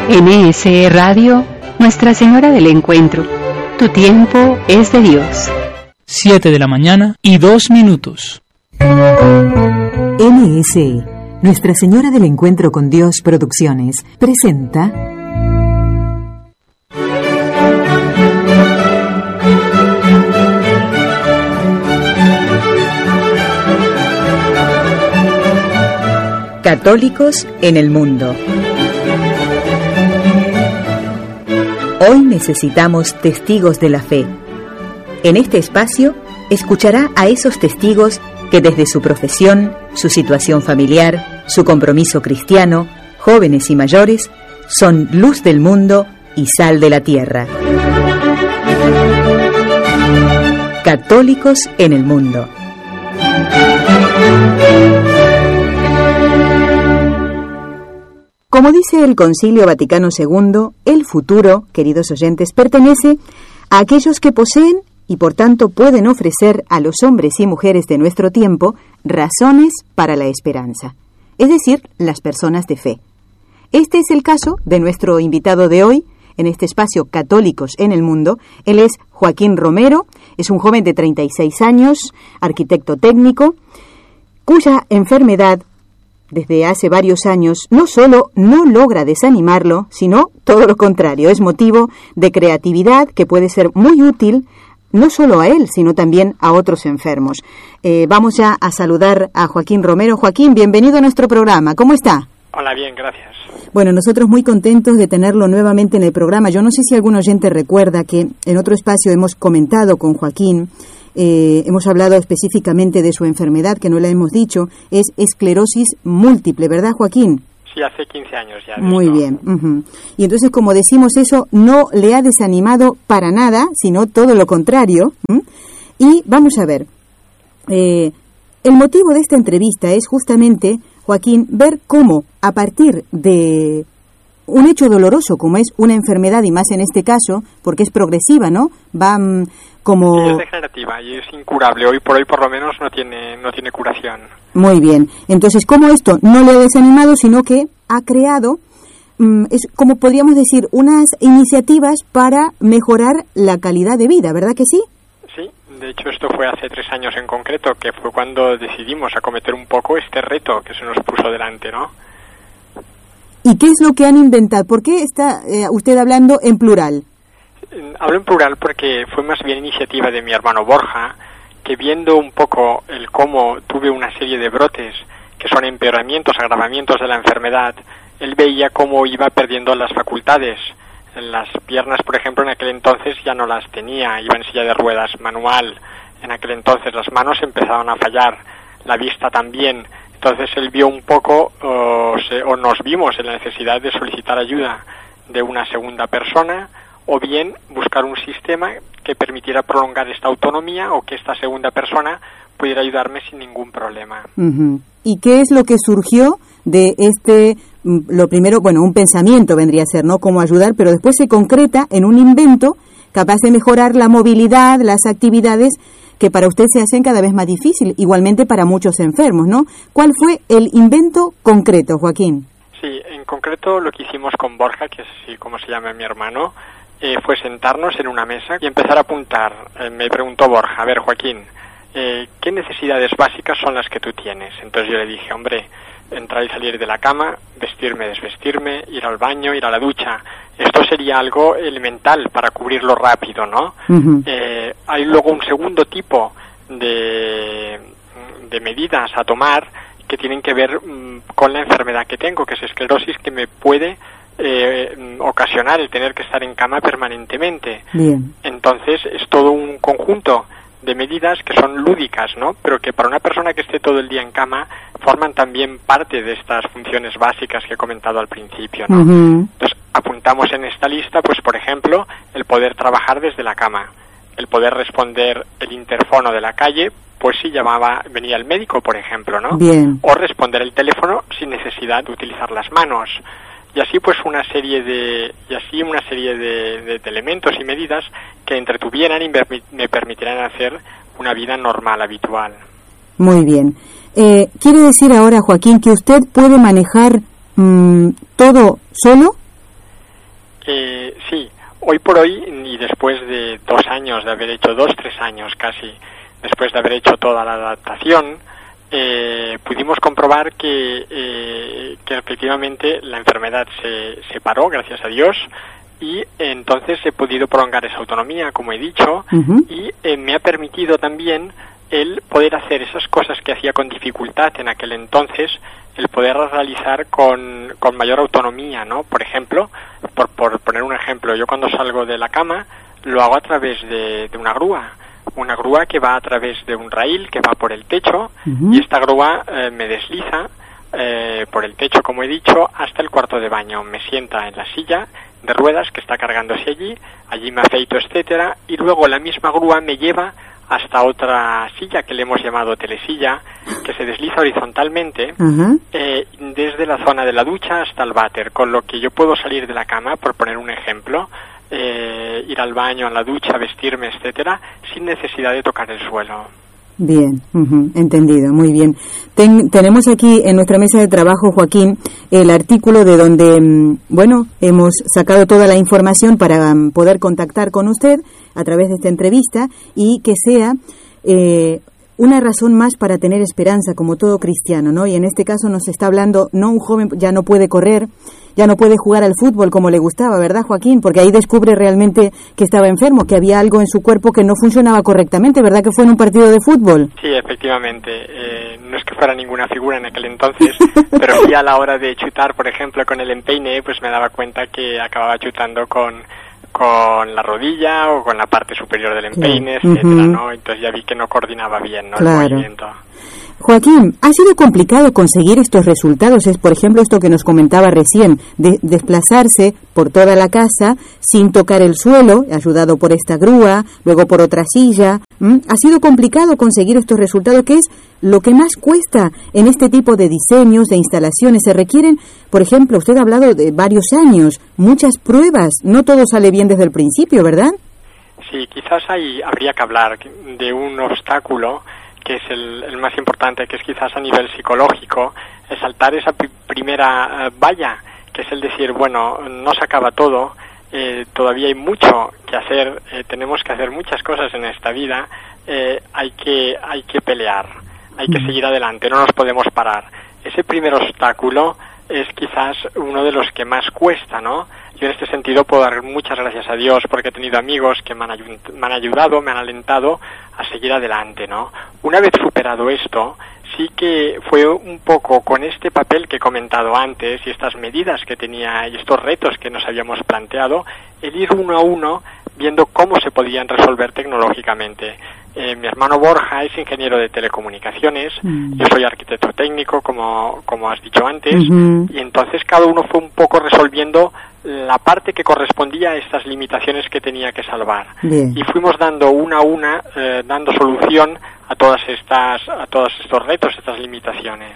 NSE Radio, Nuestra Señora del Encuentro. Tu tiempo es de Dios. 7 de la mañana y 2 minutos. NSE, Nuestra Señora del Encuentro con Dios Producciones, presenta... Católicos en el mundo. Hoy necesitamos testigos de la fe. En este espacio escuchará a esos testigos que desde su profesión, su situación familiar, su compromiso cristiano, jóvenes y mayores, son luz del mundo y sal de la tierra. Católicos en el mundo. Como dice el Concilio Vaticano II, el futuro, queridos oyentes, pertenece a aquellos que poseen y por tanto pueden ofrecer a los hombres y mujeres de nuestro tiempo razones para la esperanza, es decir, las personas de fe. Este es el caso de nuestro invitado de hoy en este espacio Católicos en el Mundo. Él es Joaquín Romero, es un joven de 36 años, arquitecto técnico, cuya enfermedad desde hace varios años no solo no logra desanimarlo, sino todo lo contrario, es motivo de creatividad que puede ser muy útil no solo a él, sino también a otros enfermos. Vamos ya a saludar a Joaquín Romero. Joaquín, bienvenido a nuestro programa. ¿Cómo está? Hola, bien, gracias. Bueno, nosotros muy contentos de tenerlo nuevamente en el programa. Yo no sé si algún oyente recuerda que en otro espacio hemos comentado con Joaquín, hemos hablado específicamente de su enfermedad, que no la hemos dicho, es esclerosis múltiple, ¿verdad, Joaquín? Sí, hace 15 años ya. Muy bien. Uh-huh. Y entonces, como decimos, eso no le ha desanimado para nada, sino todo lo contrario. Y vamos a ver, el motivo de esta entrevista es justamente, Joaquín, ver cómo a partir de un hecho doloroso como es una enfermedad, y más en este caso, porque es progresiva, ¿no? Va como... Sí, es degenerativa y es incurable. Hoy por lo menos no tiene curación. Muy bien. Entonces, ¿cómo esto no le ha desanimado, sino que ha creado, es como podríamos decir, unas iniciativas para mejorar la calidad de vida, ¿verdad que sí? Sí, de hecho esto fue hace 3 años en concreto, que fue cuando decidimos acometer un poco este reto que se nos puso delante, ¿no? ¿Y qué es lo que han inventado? ¿Por qué está usted hablando en plural? Hablo en plural porque fue más bien iniciativa de mi hermano Borja, que viendo un poco el cómo tuve una serie de brotes que son empeoramientos, agravamientos de la enfermedad, él veía cómo iba perdiendo las facultades. Las piernas, por ejemplo, en aquel entonces ya no las tenía, iba en silla de ruedas manual. En aquel entonces las manos empezaban a fallar, la vista también. Entonces él vio un poco, o nos vimos en la necesidad de solicitar ayuda de una segunda persona, o bien buscar un sistema que permitiera prolongar esta autonomía o que esta segunda persona pudiera ayudarme sin ningún problema. Uh-huh. ¿Y qué es lo que surgió de lo primero, bueno, un pensamiento vendría a ser, ¿no? Cómo ayudar, pero después se concreta en un invento capaz de mejorar la movilidad, las actividades que para usted se hacen cada vez más difícil, igualmente para muchos enfermos, ¿no? ¿Cuál fue el invento concreto, Joaquín? Sí, en concreto lo que hicimos con Borja, que es así como se llama mi hermano, fue sentarnos en una mesa y empezar a apuntar. Me preguntó Borja, a ver, Joaquín, ¿qué necesidades básicas son las que tú tienes? Entonces yo le dije, hombre, entrar y salir de la cama, vestirme, desvestirme, ir al baño, ir a la ducha. Esto sería algo elemental para cubrirlo rápido, ¿no? Uh-huh. Hay luego un segundo tipo de medidas a tomar que tienen que ver con la enfermedad que tengo, que es esclerosis, que me puede ocasionar el tener que estar en cama permanentemente. Bien. Entonces es todo un conjunto de medidas que son lúdicas, ¿no? Pero que para una persona que esté todo el día en cama forman también parte de estas funciones básicas que he comentado al principio, ¿no? Uh-huh. Entonces apuntamos en esta lista, pues por ejemplo, el poder trabajar desde la cama, el poder responder el interfono de la calle, pues si venía el médico, por ejemplo, ¿no? Bien. O responder el teléfono sin necesidad de utilizar las manos. Y así pues una serie de elementos y medidas que entretuvieran y me permitieran hacer una vida normal, habitual. Muy bien. ¿Quiere decir ahora, Joaquín, que usted puede manejar todo solo? hoy por hoy, y después de 2 años de haber hecho, 3 años casi, después de haber hecho toda la adaptación, pudimos comprobar que efectivamente la enfermedad se paró, gracias a Dios, y entonces he podido prolongar esa autonomía, como he dicho, y me ha permitido también el poder hacer esas cosas que hacía con dificultad en aquel entonces, el poderlas realizar con mayor autonomía, ¿no? Por ejemplo, por poner un ejemplo, yo cuando salgo de la cama lo hago a través de una grúa que va a través de un raíl que va por el techo, y esta grúa me desliza por el techo, como he dicho, hasta el cuarto de baño. Me sienta en la silla de ruedas que está cargándose allí me afeito, etcétera, y luego la misma grúa me lleva hasta otra silla que le hemos llamado telesilla, que se desliza horizontalmente desde la zona de la ducha hasta el váter, con lo que yo puedo salir de la cama, por poner un ejemplo, ir al baño, a la ducha, vestirme, etcétera, sin necesidad de tocar el suelo. Bien, entendido, muy bien. Tenemos aquí en nuestra mesa de trabajo, Joaquín, el artículo de donde, hemos sacado toda la información para poder contactar con usted a través de esta entrevista y que sea una razón más para tener esperanza, como todo cristiano, ¿no? Y en este caso nos está hablando, no un joven ya no puede correr, ya no puede jugar al fútbol como le gustaba, ¿verdad, Joaquín? Porque ahí descubre realmente que estaba enfermo, que había algo en su cuerpo que no funcionaba correctamente, ¿verdad? Que fue en un partido de fútbol. Sí, efectivamente. No es que fuera ninguna figura en aquel entonces, pero sí a la hora de chutar, por ejemplo, con el empeine, pues me daba cuenta que acababa chutando con la rodilla o con la parte superior del empeine, etcétera, ¿no? Entonces ya vi que no coordinaba bien, ¿no? Claro. El movimiento. Joaquín, ¿ha sido complicado conseguir estos resultados? Es, por ejemplo, esto que nos comentaba recién, de desplazarse por toda la casa sin tocar el suelo, ayudado por esta grúa, luego por otra silla. ¿Ha sido complicado conseguir estos resultados? ¿Qué es lo que más cuesta en este tipo de diseños, de instalaciones? Se requieren, por ejemplo, usted ha hablado de varios años, muchas pruebas, no todo sale bien desde el principio, ¿verdad? Sí, quizás habría que hablar de un obstáculo que es el más importante, que es quizás a nivel psicológico, es saltar esa primera valla, que es el decir, bueno, no se acaba todo, todavía hay mucho que hacer, tenemos que hacer muchas cosas en esta vida, hay que pelear, hay que seguir adelante, no nos podemos parar. Ese primer obstáculo es quizás uno de los que más cuesta, ¿no? Yo en este sentido puedo dar muchas gracias a Dios porque he tenido amigos que me han ayudado, me han alentado a seguir adelante, ¿no? Una vez superado esto, sí que fue un poco con este papel que he comentado antes y estas medidas que tenía y estos retos que nos habíamos planteado, el ir uno a uno viendo cómo se podían resolver tecnológicamente. Mi hermano Borja es ingeniero de telecomunicaciones, yo soy arquitecto técnico, como has dicho antes, y entonces cada uno fue un poco resolviendo la parte que correspondía a estas limitaciones que tenía que salvar. Bien. Y fuimos dando una a una, dando solución a todos estos retos, estas limitaciones.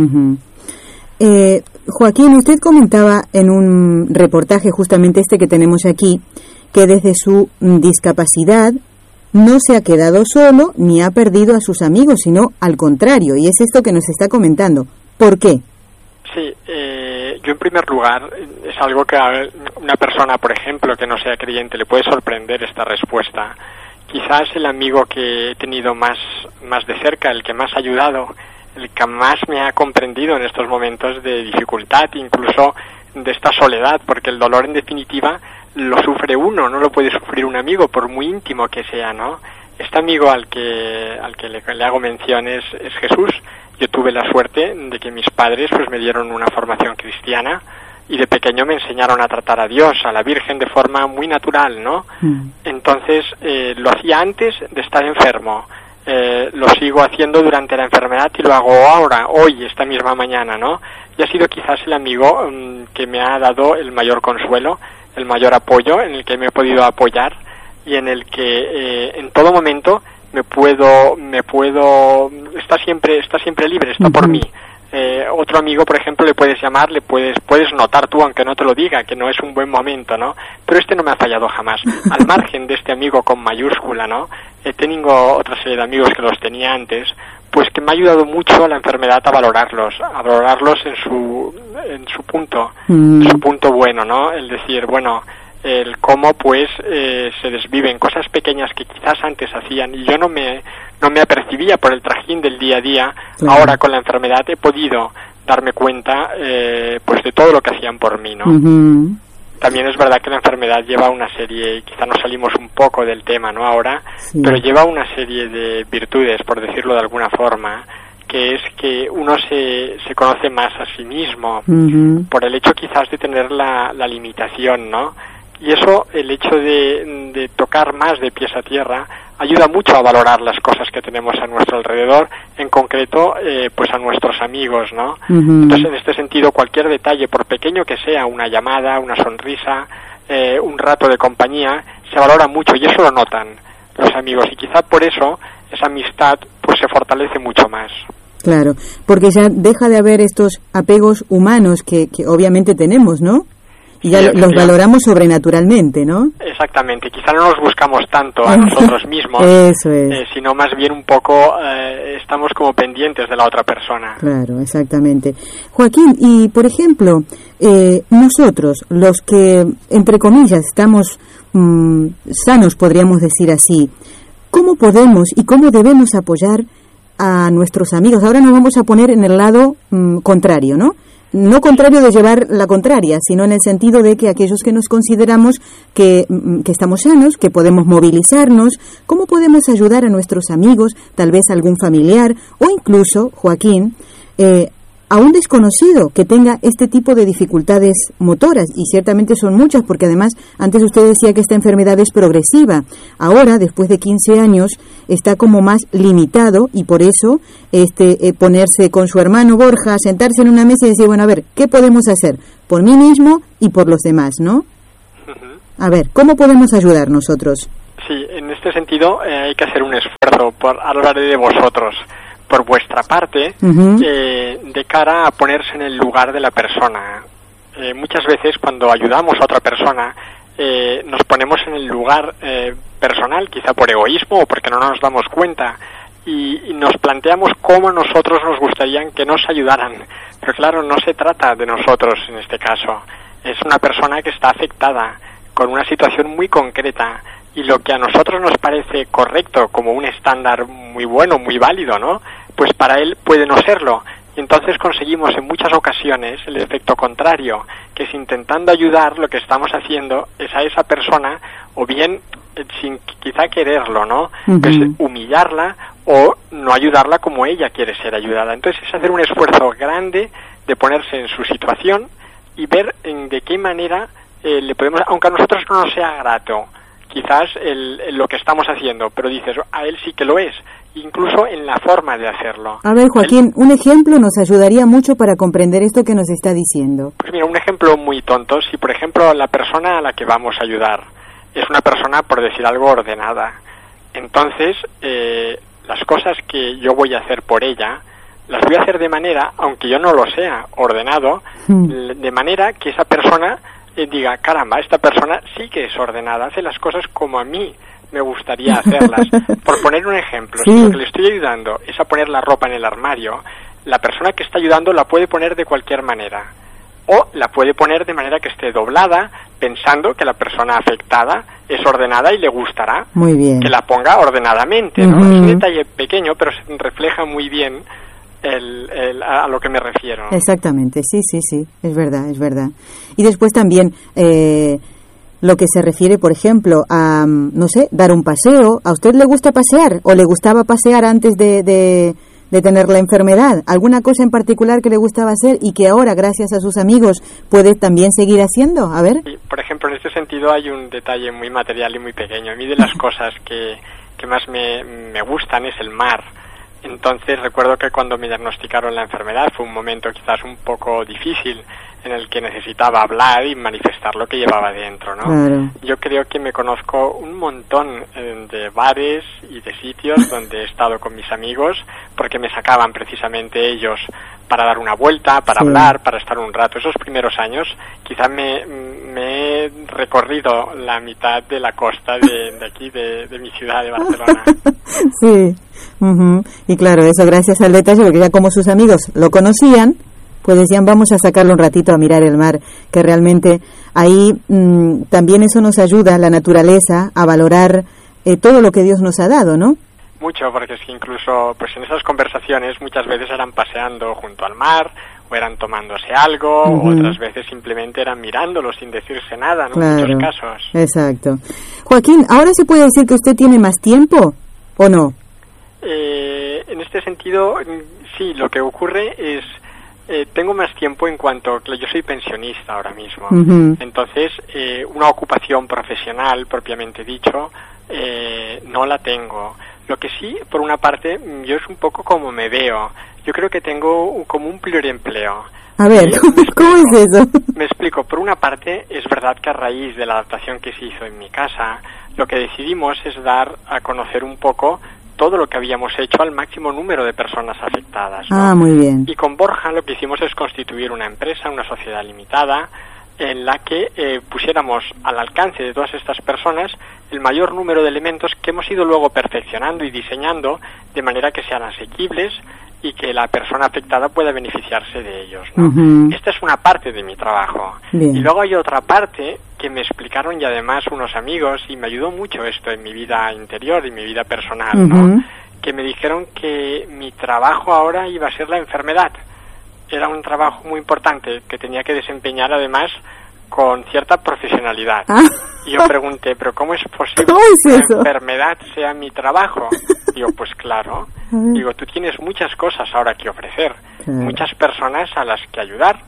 Joaquín, usted comentaba en un reportaje justamente que tenemos aquí, que desde su discapacidad no se ha quedado solo ni ha perdido a sus amigos, sino al contrario, y es esto que nos está comentando. ¿Por qué? Sí, yo en primer lugar, es algo que a una persona, por ejemplo, que no sea creyente, le puede sorprender esta respuesta. Quizás el amigo que he tenido más de cerca, el que más ha ayudado, el que más me ha comprendido en estos momentos de dificultad, incluso de esta soledad, porque el dolor en definitiva lo sufre uno, no lo puede sufrir un amigo, por muy íntimo que sea, ¿no? Este amigo al que le hago mención es Jesús. Yo tuve la suerte de que mis padres pues me dieron una formación cristiana y de pequeño me enseñaron a tratar a Dios, a la Virgen, de forma muy natural, ¿no? Entonces lo hacía antes de estar enfermo, lo sigo haciendo durante la enfermedad y lo hago ahora, hoy, esta misma mañana, ¿no? Y ha sido quizás el amigo que me ha dado el mayor consuelo, el mayor apoyo, en el que me he podido apoyar y en el que en todo momento me puedo está siempre libre, está por mí. Otro amigo, por ejemplo, le puedes llamar, puedes notar tú, aunque no te lo diga, que no es un buen momento, ¿no? Pero este no me ha fallado jamás. Al margen de este amigo con mayúscula, ¿no? Tengo otra serie de amigos que los tenía antes, pues que me ha ayudado mucho la enfermedad a valorarlos en su punto bueno, ¿no? El decir, bueno, el cómo pues se desviven cosas pequeñas que quizás antes hacían y yo no me apercibía por el trajín del día a día. Claro. Ahora con la enfermedad he podido darme cuenta pues de todo lo que hacían por mí, ¿no? Uh-huh. También es verdad que la enfermedad lleva una serie, quizá nos salimos un poco del tema, ¿no? Ahora, sí, pero lleva una serie de virtudes, por decirlo de alguna forma, que es que uno se conoce más a sí mismo, uh-huh, por el hecho quizás de tener la limitación, ¿no? Y eso, el hecho de tocar más de pies a tierra, ayuda mucho a valorar las cosas que tenemos a nuestro alrededor, en concreto, pues a nuestros amigos, ¿no? uh-huh. Entonces, en este sentido, cualquier detalle, por pequeño que sea, una llamada, una sonrisa, un rato de compañía, se valora mucho y eso lo notan los amigos y quizá por eso esa amistad pues se fortalece mucho más. Claro, porque ya deja de haber estos apegos humanos que obviamente tenemos, ¿no? Y ya los valoramos sobrenaturalmente, ¿no? Exactamente, quizá no nos buscamos tanto a nosotros mismos, eso es. Sino más bien un poco estamos como pendientes de la otra persona. Claro, exactamente. Joaquín, y por ejemplo, nosotros, los que, entre comillas, estamos sanos, podríamos decir así, ¿cómo podemos y cómo debemos apoyar a nuestros amigos? Ahora nos vamos a poner en el lado contrario, ¿no? No contrario de llevar la contraria, sino en el sentido de que aquellos que nos consideramos que estamos sanos, que podemos movilizarnos, ¿cómo podemos ayudar a nuestros amigos, tal vez algún familiar o incluso, Joaquín, a un desconocido que tenga este tipo de dificultades motoras? Y ciertamente son muchas, porque además antes usted decía que esta enfermedad es progresiva. Ahora, después de 15 años, está como más limitado y por eso ponerse con su hermano Borja, sentarse en una mesa y decir, bueno, a ver, ¿qué podemos hacer? Por mí mismo y por los demás, ¿no? Uh-huh. A ver, ¿cómo podemos ayudar nosotros? Sí, en este sentido hay que hacer un esfuerzo, hablaré de vosotros, por vuestra parte, uh-huh, de cara a ponerse en el lugar de la persona. Muchas veces cuando ayudamos a otra persona nos ponemos en el lugar personal, quizá por egoísmo o porque no nos damos cuenta, y nos planteamos cómo nosotros nos gustaría que nos ayudaran. Pero claro, no se trata de nosotros en este caso. Es una persona que está afectada con una situación muy concreta y lo que a nosotros nos parece correcto como un estándar muy bueno, muy válido, ¿no? Pues para él puede no serlo. Y entonces conseguimos en muchas ocasiones el efecto contrario, que es intentando ayudar, lo que estamos haciendo es a esa persona, o bien sin quizá quererlo, ¿no? Uh-huh. Pues humillarla o no ayudarla como ella quiere ser ayudada. Entonces es hacer un esfuerzo grande de ponerse en su situación y ver de qué manera le podemos, aunque a nosotros no nos sea grato, quizás lo que estamos haciendo, pero dices, a él sí que lo es, incluso en la forma de hacerlo. A ver, Joaquín, un ejemplo nos ayudaría mucho para comprender esto que nos está diciendo. Pues mira, un ejemplo muy tonto, si por ejemplo la persona a la que vamos a ayudar es una persona, por decir algo, ordenada, entonces las cosas que yo voy a hacer por ella, las voy a hacer de manera, aunque yo no lo sea ordenado, de manera que esa persona diga, caramba, esta persona sí que es ordenada, hace las cosas como a mí me gustaría hacerlas. Por poner un ejemplo, sí, si lo que le estoy ayudando es a poner la ropa en el armario, la persona que está ayudando la puede poner de cualquier manera, o la puede poner de manera que esté doblada, pensando que la persona afectada es ordenada y le gustará. Muy bien. Que la ponga ordenadamente, ¿no? Es un detalle pequeño, pero se refleja muy bien a lo que me refiero. Exactamente, sí, es verdad. Y después también lo que se refiere, por ejemplo, a, no sé, dar un paseo. ¿A usted le gusta pasear o le gustaba pasear antes de tener la enfermedad? ¿Alguna cosa en particular que le gustaba hacer y que ahora, gracias a sus amigos, puede también seguir haciendo? A ver. Sí, por ejemplo, en este sentido hay un detalle muy material y muy pequeño. A mí de las cosas que más me gustan es el mar. Entonces recuerdo que cuando me diagnosticaron la enfermedad fue un momento quizás un poco difícil en el que necesitaba hablar y manifestar lo que llevaba dentro, ¿no? Claro. Yo creo que me conozco un montón de bares y de sitios donde he estado con mis amigos porque me sacaban precisamente ellos para dar una vuelta, para hablar, para estar un rato. Esos primeros años quizás me he recorrido la mitad de la costa de aquí, de mi ciudad, de Barcelona. Sí, y claro, eso gracias al detalle, porque ya como sus amigos lo conocían, pues decían, vamos a sacarlo un ratito a mirar el mar, que realmente ahí también eso nos ayuda, la naturaleza, a valorar todo lo que Dios nos ha dado, ¿no? Mucho, porque es que incluso pues en esas conversaciones muchas veces eran paseando junto al mar, o eran tomándose algo, o otras veces simplemente eran mirándolo sin decirse nada, ¿no? Claro, en muchos casos. Exacto. Joaquín, ¿ahora se puede decir que usted tiene más tiempo o no? En este sentido, sí, lo que ocurre es... tengo más tiempo en cuanto... Yo soy pensionista ahora mismo. Entonces, una ocupación profesional, propiamente dicho, no la tengo. Lo que sí, por una parte, yo es un poco como me veo. Yo creo que tengo como un pluriempleo. A ver, ¿cómo es eso? Me explico. Por una parte, es verdad que a raíz de la adaptación que se hizo en mi casa, lo que decidimos es dar a conocer un poco todo lo que habíamos hecho al máximo número de personas afectadas, ¿no? Ah, muy bien. Y con Borja lo que hicimos es constituir una empresa, una sociedad limitada, en la que pusiéramos al alcance de todas estas personas el mayor número de elementos que hemos ido luego perfeccionando y diseñando de manera que sean asequibles y que la persona afectada pueda beneficiarse de ellos, ¿no? Esta es una parte de mi trabajo. Bien. Y luego hay otra parte que me explicaron y además unos amigos, y me ayudó mucho esto en mi vida interior y mi vida personal, ¿no? Que me dijeron que mi trabajo ahora iba a ser la enfermedad. Era un trabajo muy importante que tenía que desempeñar además con cierta profesionalidad. Y yo pregunté, ¿pero cómo es posible que la enfermedad sea mi trabajo? Digo, pues claro. Digo, tú tienes muchas cosas ahora que ofrecer, muchas personas a las que ayudar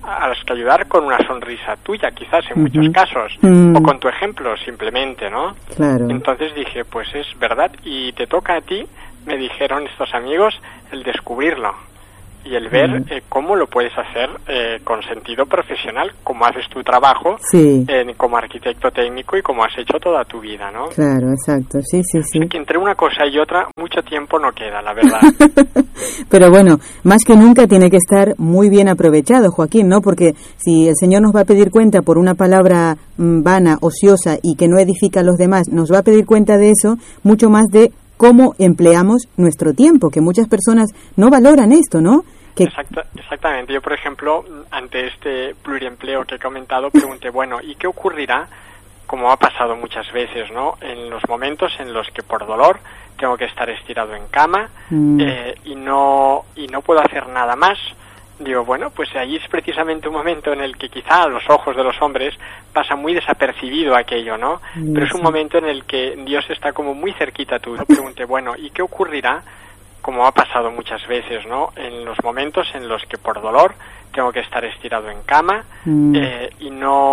con una sonrisa tuya, quizás en muchos casos, o con tu ejemplo simplemente, ¿no? Claro. Entonces dije, pues es verdad, y te toca a ti, me dijeron estos amigos, el descubrirlo. Y el ver cómo lo puedes hacer con sentido profesional, como haces tu trabajo como arquitecto técnico y como has hecho toda tu vida, ¿no? Claro, exacto, sí. O sea, que entre una cosa y otra mucho tiempo no queda, la verdad. Pero bueno, más que nunca tiene que estar muy bien aprovechado, Joaquín, ¿no? Porque si el Señor nos va a pedir cuenta por una palabra vana, ociosa y que no edifica a los demás, nos va a pedir cuenta de eso, mucho más de cómo empleamos nuestro tiempo, que muchas personas no valoran esto, ¿no? Exactamente. Yo, por ejemplo, ante este pluriempleo que he comentado, pregunté, bueno, ¿y qué ocurrirá, como ha pasado muchas veces, ¿no? En los momentos en los que por dolor tengo que estar estirado en cama y no puedo hacer nada más. Digo, bueno, pues allí es precisamente un momento en el que quizá a los ojos de los hombres pasa muy desapercibido aquello, ¿no? Pero es un momento en el que Dios está como muy cerquita tuyo. Pregunté, bueno, ¿y qué ocurrirá, como ha pasado muchas veces, ¿no? En los momentos en los que por dolor tengo que estar estirado en cama y no